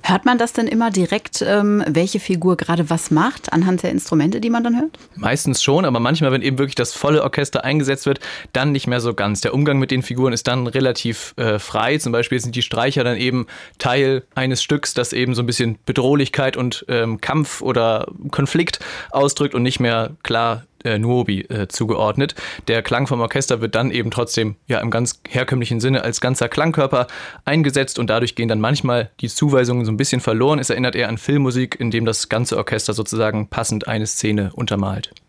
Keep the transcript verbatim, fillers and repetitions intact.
Hört man das denn immer direkt, ähm, welche Figur gerade was macht, anhand der Instrumente, die man dann hört? Meistens schon, aber manchmal, wenn eben wirklich das volle Orchester eingesetzt wird, dann nicht mehr so ganz. Der Umgang mit den Figuren ist dann relativ äh, frei. Zum Beispiel sind die Streicher dann eben Teil eines Stücks, das eben so ein bisschen Bedrohlichkeit und ähm, Kampf oder Konflikt ausdrückt und nicht mehr klar äh, Nuobi äh, zugeordnet. Der Klang vom Orchester wird dann eben trotzdem ja im ganz herkömmlichen Sinne als ganzer Klangkörper eingesetzt und dadurch gehen dann manchmal die Zuweisungen so ein bisschen verloren. Es erinnert eher an Filmmusik, in dem das ganze Orchester sozusagen passend eine Szene untermalt.